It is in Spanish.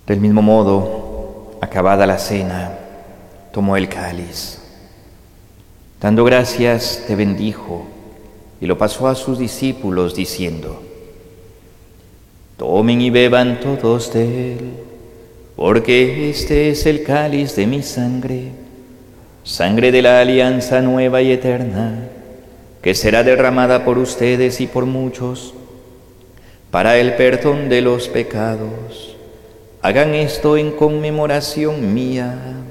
Del mismo modo, acabada la cena, tomó el cáliz. Dando gracias, te bendijo y lo pasó a sus discípulos diciendo: Tomen y beban todos de él, porque este es el cáliz de mi sangre, sangre de la alianza nueva y eterna, que será derramada por ustedes y por muchos para el perdón de los pecados. Hagan esto en conmemoración mía.